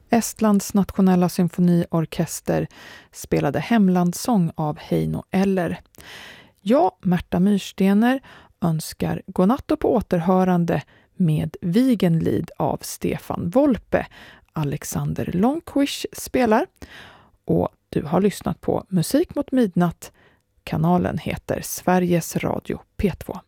Estlands nationella symfoniorkester spelade Hemlandssång av Heino Eller. Jag, Märta Myrstener, önskar godnatt och på återhörande med Wiegenlied av Stefan Volpe. Alexander Longquish spelar och du har lyssnat på Musik mot midnatt. Kanalen heter Sveriges Radio P2.